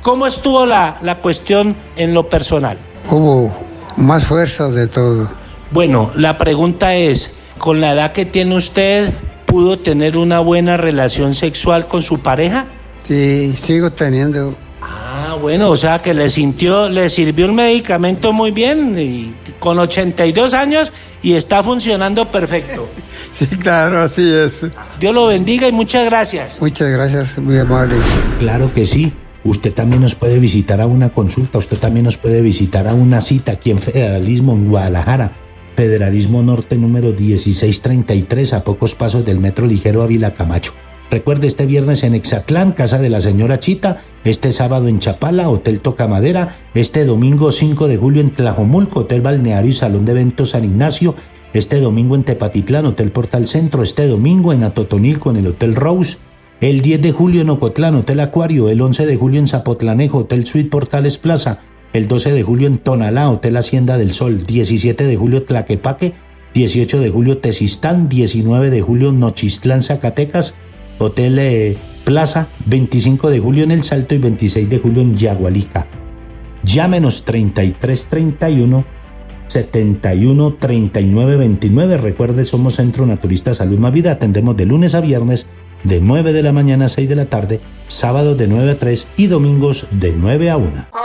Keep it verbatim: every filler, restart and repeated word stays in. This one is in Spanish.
¿Cómo estuvo la, la cuestión en lo personal? Hubo más fuerza de todo. Bueno, la pregunta es, ¿con la edad que tiene usted, pudo tener una buena relación sexual con su pareja? Sí, sigo teniendo. Ah, bueno, o sea que le sintió, le sirvió el medicamento muy bien, y con ochenta y dos años y está funcionando perfecto. Sí, claro, así es. Dios lo bendiga y muchas gracias. Muchas gracias, muy amable. Claro que sí. Usted también nos puede visitar a una consulta, usted también nos puede visitar a una cita aquí en Federalismo, en Guadalajara. Federalismo Norte número dieciséis treinta y tres, a pocos pasos del Metro Ligero Ávila Camacho. Recuerde, este viernes en Exatlán, Casa de la Señora Chita, este sábado en Chapala, Hotel Tocamadera, este domingo cinco de julio en Tlajomulco, Hotel Balneario y Salón de Eventos San Ignacio, este domingo en Tepatitlán, Hotel Portal Centro, este domingo en Atotonilco, en el Hotel Rose, el diez de julio en Ocotlán, Hotel Acuario, el once de julio en Zapotlanejo, Hotel Suite Portales Plaza, el doce de julio en Tonalá, Hotel Hacienda del Sol, diecisiete de julio Tlaquepaque, dieciocho de julio Tezistán, diecinueve de julio Nochistlán, Zacatecas, Hotel eh, Plaza, veinticinco de julio en El Salto y veintiséis de julio en Yagualica. Llámenos treinta y tres treinta y uno, setenta y uno, treinta y nueve veintinueve. Recuerde, somos Centro Naturista Salud Más Vida. Atendemos de lunes a viernes de nueve de la mañana a seis de la tarde, sábados de nueve a tres y domingos de nueve a una.